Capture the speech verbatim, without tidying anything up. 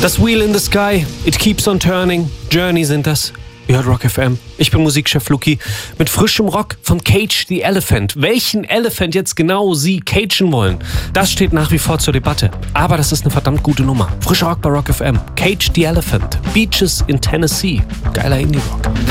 Das Wheel in the Sky, It Keeps on Turning, Journey sind das. Ihr hört Rock F M. Ich bin Musikchef Luki mit frischem Rock von Cage the Elephant. Welchen Elephant jetzt genau Sie cagen wollen, das steht nach wie vor zur Debatte. Aber das ist eine verdammt gute Nummer. Frischer Rock bei Rock F M. Cage the Elephant. Beaches in Tennessee. Geiler Indie-Rock.